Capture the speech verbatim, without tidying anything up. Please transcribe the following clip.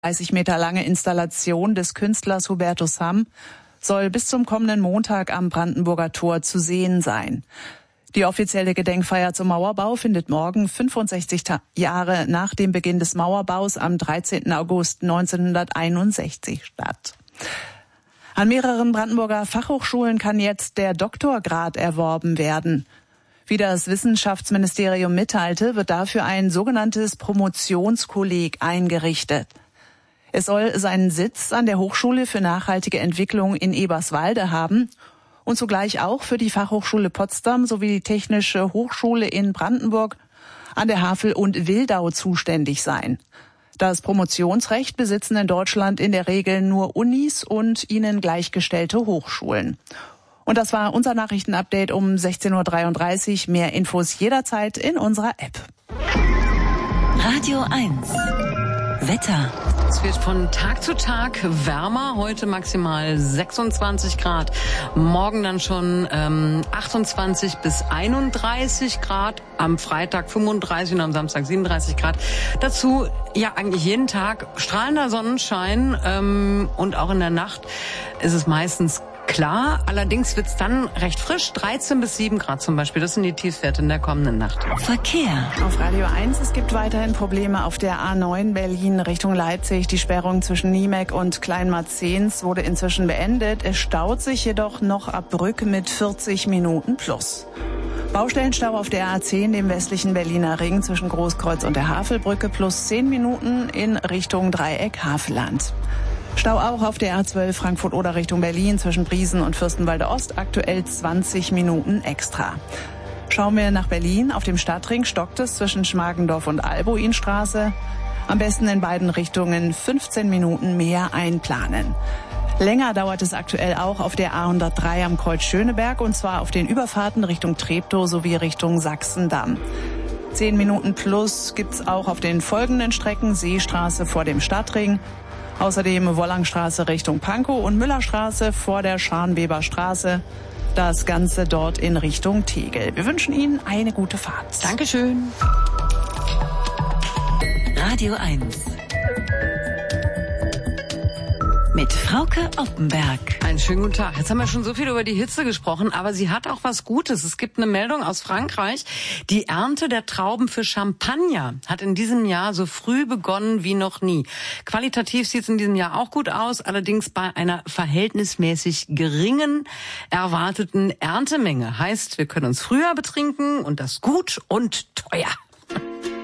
dreißig Meter lange Installation des Künstlers Hubertus Hamm soll bis zum kommenden Montag am Brandenburger Tor zu sehen sein. Die offizielle Gedenkfeier zum Mauerbau findet morgen, fünfundsechzig Jahre nach dem Beginn des Mauerbaus, am dreizehnten August neunzehnhunderteinundsechzig statt. An mehreren Brandenburger Fachhochschulen kann jetzt der Doktorgrad erworben werden. Wie das Wissenschaftsministerium mitteilte, wird dafür ein sogenanntes Promotionskolleg eingerichtet. Es soll seinen Sitz an der Hochschule für nachhaltige Entwicklung in Eberswalde haben und zugleich auch für die Fachhochschule Potsdam sowie die Technische Hochschule in Brandenburg, an der Havel und Wildau zuständig sein. Das Promotionsrecht besitzen in Deutschland in der Regel nur Unis und ihnen gleichgestellte Hochschulen. Und das war unser Nachrichtenupdate um sechzehn Uhr dreiunddreißig. Mehr Infos jederzeit in unserer App. Radio eins. Wetter. Es wird von Tag zu Tag wärmer. Heute maximal sechsundzwanzig Grad. Morgen dann schon ähm, achtundzwanzig bis einunddreißig Grad. Am Freitag fünfunddreißig und am Samstag siebenunddreißig Grad. Dazu ja eigentlich jeden Tag strahlender Sonnenschein. Ähm, und auch in der Nacht ist es meistens klar, allerdings wird's dann recht frisch, dreizehn bis sieben Grad zum Beispiel. Das sind die Tiefstwerte in der kommenden Nacht. Verkehr. Auf Radio eins, es gibt weiterhin Probleme auf der A neun Berlin Richtung Leipzig. Die Sperrung zwischen Niemek und Kleinmarzens wurde inzwischen beendet. Es staut sich jedoch noch ab Brück mit vierzig Minuten plus. Baustellenstau auf der A zehn, dem westlichen Berliner Ring zwischen Großkreuz und der Havelbrücke, plus zehn Minuten in Richtung Dreieck Havelland. Stau auch auf der A zwölf Frankfurt-Oder Richtung Berlin zwischen Briesen und Fürstenwalde Ost, aktuell zwanzig Minuten extra. Schauen wir nach Berlin. Auf dem Stadtring stockt es zwischen Schmargendorf und Albuinstraße. Am besten in beiden Richtungen fünfzehn Minuten mehr einplanen. Länger dauert es aktuell auch auf der A hundertdrei am Kreuz Schöneberg, und zwar auf den Überfahrten Richtung Treptow sowie Richtung Sachsendamm. Zehn Minuten plus gibt's auch auf den folgenden Strecken: Seestraße vor dem Stadtring, außerdem Wollangstraße Richtung Pankow und Müllerstraße vor der Scharnweberstraße. Das Ganze dort in Richtung Tegel. Wir wünschen Ihnen eine gute Fahrt. Dankeschön. Radio eins. Mit Frauke Oppenberg. Einen schönen guten Tag. Jetzt haben wir schon so viel über die Hitze gesprochen, aber sie hat auch was Gutes. Es gibt eine Meldung aus Frankreich. Die Ernte der Trauben für Champagner hat in diesem Jahr so früh begonnen wie noch nie. Qualitativ sieht es in diesem Jahr auch gut aus, allerdings bei einer verhältnismäßig geringen erwarteten Erntemenge. Heißt, wir können uns früher betrinken und das gut und teuer.